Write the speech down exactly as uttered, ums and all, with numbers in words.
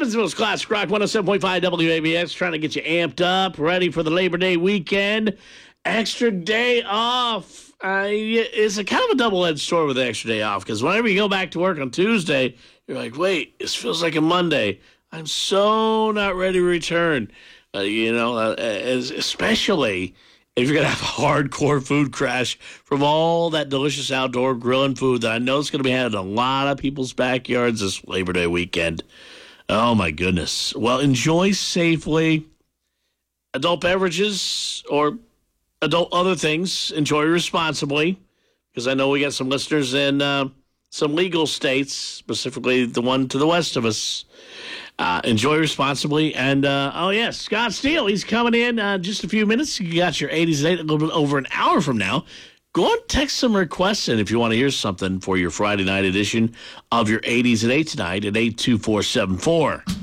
Evansville's Classic Rock one oh seven point five W A B S, trying to get you amped up, ready for the Labor Day weekend. Extra day off. Uh, it's a kind of a double-edged sword with the extra day off, because whenever you go back to work on Tuesday, you're like, wait, this feels like a Monday. I'm so not ready to return. Uh, you know, uh, as, especially if you're going to have a hardcore food crash from all that delicious outdoor grilling food that I know is going to be had in a lot of people's backyards this Labor Day weekend. Oh, my goodness. Well, enjoy safely. Adult beverages or adult other things, enjoy responsibly, because I know we got some listeners in uh, some legal states, specifically the one to the west of us. Uh, enjoy responsibly. And, uh, oh, yes, Scott Steele, he's coming in uh, just a few minutes. You got your eighties at eight, a little bit over an hour from now. Go and text some requests in if you want to hear something for your Friday night edition of your eighties at eight tonight at eight two four seven four.